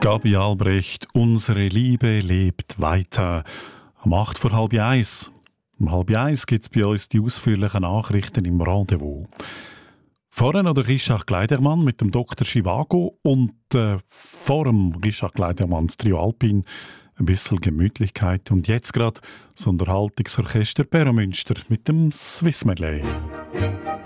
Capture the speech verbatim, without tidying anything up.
Gabi Albrecht, unsere Liebe lebt weiter. Um acht vor halb eins. Um halb eins gibt es bei uns die ausführlichen Nachrichten im Rendezvous. Vorher noch der Richard Kleidermann mit dem Doktor Chivago und äh, vor dem Richard Kleidermann das Trio Alpin. Ein bisschen Gemütlichkeit und jetzt gerade das Unterhaltungsorchester Peromünster mit dem Swiss Medley.